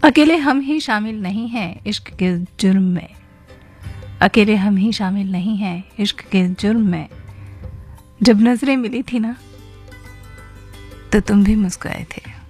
अकेले हम ही शामिल नहीं हैं इश्क के जुर्म में, अकेले हम ही शामिल नहीं हैं इश्क के जुर्म में। जब नजरें मिली थी ना तो तुम भी मुस्कुराए थे।